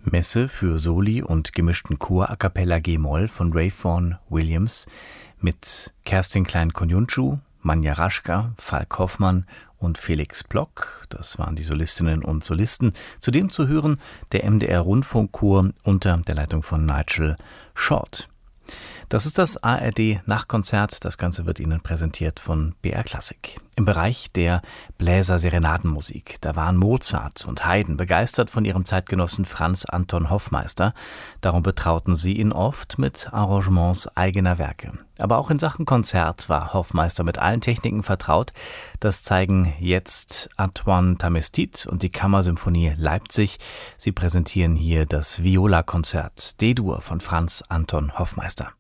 Messe für Soli und gemischten Chor a cappella G-Moll von Ray Vaughan Williams mit Kerstin Klein-Konjunschuh, Manja Raschka, Falk Hoffmann und Felix Block. Das waren die Solistinnen und Solisten. Zudem zu hören der MDR-Rundfunkchor unter der Leitung von Nigel Short. Das ist das ARD-Nachtkonzert. Das Ganze wird Ihnen präsentiert von BR Klassik. Im Bereich der Bläser-Serenadenmusik, da waren Mozart und Haydn begeistert von ihrem Zeitgenossen Franz Anton Hoffmeister. Darum betrauten sie ihn oft mit Arrangements eigener Werke. Aber auch in Sachen Konzert war Hoffmeister mit allen Techniken vertraut. Das zeigen jetzt Antoine Tamestit und die Kammersymphonie Leipzig. Sie präsentieren hier das Viola-Konzert D-Dur von Franz Anton Hoffmeister.